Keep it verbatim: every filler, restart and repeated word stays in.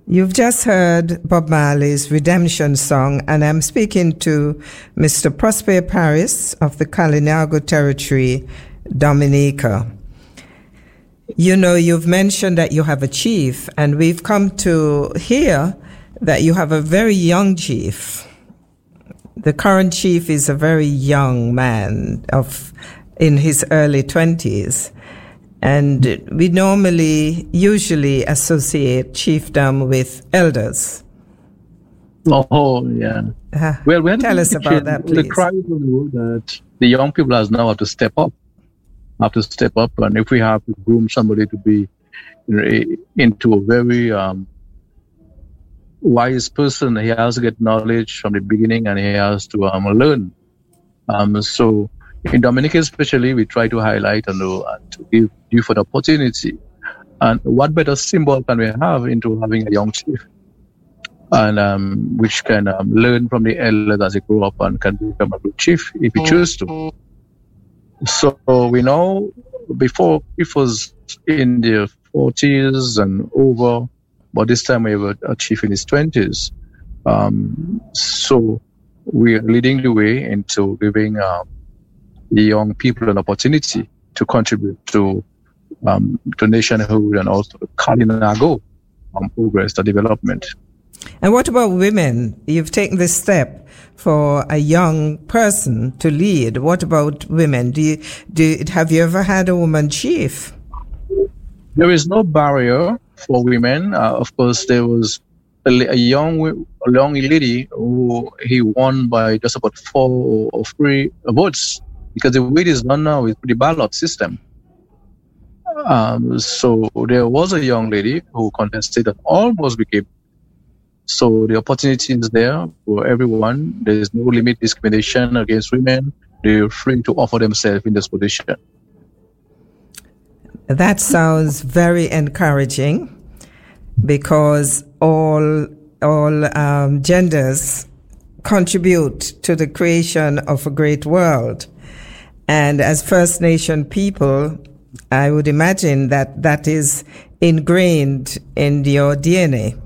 You've just heard Bob Marley's Redemption Song, and I'm speaking to Mister Prosper Paris of the Kalinago Territory, Dominica. You know, you've mentioned that you have a chief, and we've come to hear that you have a very young chief. The current chief is a very young man of in his early twenties. And we normally, usually associate chiefdom with elders. Oh, yeah. Uh, well, we had tell us about that, please. The cry that the young people has now have to step up, have to step up. And if we have to groom somebody to be into a very um, wise person, he has to get knowledge from the beginning, and he has to um, learn. Um, so in Dominica especially, we try to highlight and, uh, and to give youth an opportunity. And what better symbol can we have into having a young chief, and um, which can um, learn from the elders as they grow up and can become a good chief if he chooses to. So we know before it was in the forties and over, but this time we have a chief in his twenties. Um, so we are leading the way into giving um, the young people an opportunity to contribute to um, to nationhood and also Kalinago um, progress, the development. And what about women? You've taken this step for a young person to lead. What about women? Do you, do have you ever had a woman chief? There is no barrier for women. Uh, of course, there was a, a young a young lady who he won by just about four or three votes, because the way it is done now is the ballot system. Um, so there was a young lady who contested and almost became. So the opportunity is there for everyone. There is no limit discrimination against women. They're free to offer themselves in this position. That sounds very encouraging, because all all um, genders contribute to the creation of a great world. And as First Nation people, I would imagine that that is ingrained in your D N A.